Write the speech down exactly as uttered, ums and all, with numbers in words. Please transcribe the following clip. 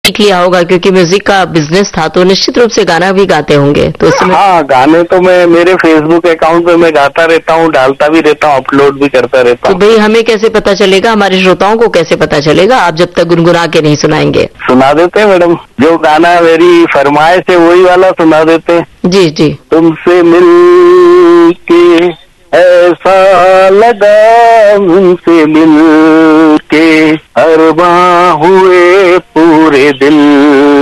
सीख लिया होगा, क्योंकि म्यूजिक का बिजनेस था तो निश्चित रूप से गाना भी गाते होंगे। तो उसमें हाँ, गाने तो मैं मेरे फेसबुक अकाउंट पे मैं गाता रहता हूँ, डालता भी रहता हूँ, अपलोड भी करता रहता तो हूँ। भाई हमें कैसे पता चलेगा, हमारे श्रोताओं को कैसे पता चलेगा, आप जब तक गुनगुना के नहीं सुनाएंगे? सुना देते हैं मैडम, जो गाना मेरी फरमाइश है वही वाला सुना देते हैं। जी जी। तुमसे मिल के ऐसा लगा, उनसे मिल के अरबा हुए पूरे दिल